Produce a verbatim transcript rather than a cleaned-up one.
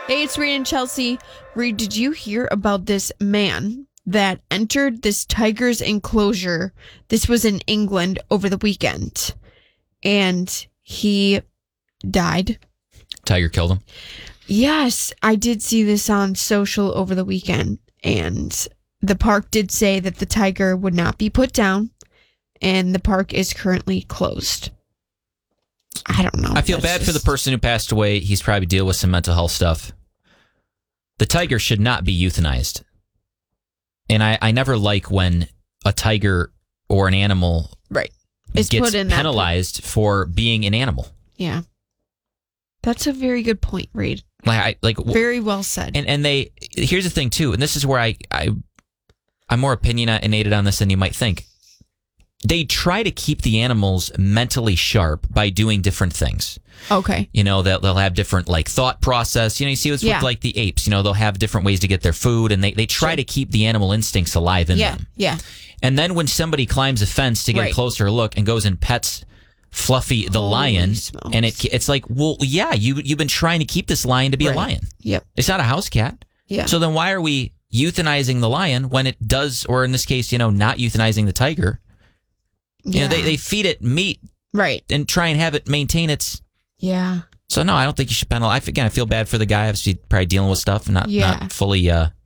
Hey, it's Reed and Chelsea. Reed, did you hear about this man that entered this tiger's enclosure? This was in England over the weekend. And he died. Tiger killed him? Yes, I did see this on social over the weekend. And the park did say that the tiger would not be put down. And the park is currently closed. I don't know. I feel bad just... for the person who passed away. He's probably dealing with some mental health stuff. The tiger should not be euthanized. And I, I never like when a tiger or an animal right. It's gets put in penalized for being an animal. Yeah. That's a very good point, Reed. Like, I, like very well said. And and they here's the thing too, and this is where I, I I'm more opinionated on this than you might think. They try to keep the animals mentally sharp by doing different things. Okay. You know, they'll, they'll have different, like, thought process. You know, you see what's yeah. with, like, the apes. You know, they'll have different ways to get their food, and they, they try sure. to keep the animal instincts alive in yeah. them. Yeah, And then when somebody climbs a fence to get right. a closer look and goes and pets Fluffy the Holy lion, smokes. and it it's like, well, yeah, you, you've been trying to keep this lion to be right. a lion. Yep. It's not a house cat. Yeah. So then why are we euthanizing the lion when it does, or in this case, you know, not euthanizing the tiger? You yeah. know, they, they feed it meat right. and try and have it maintain its... Yeah. So, no, I don't think you should penalize. Again, I feel bad for the guy. Obviously, probably dealing with stuff and not, yeah. not fully uh,